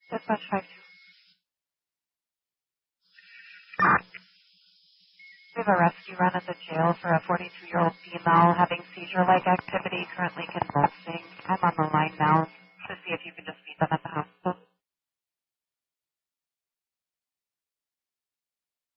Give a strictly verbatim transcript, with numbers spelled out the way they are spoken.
Dispatch five two. We have a rescue run at the jail for a forty-two-year-old female having seizure-like activity, currently convulsing. I'm on the line now to see if you can just meet them at the hospital.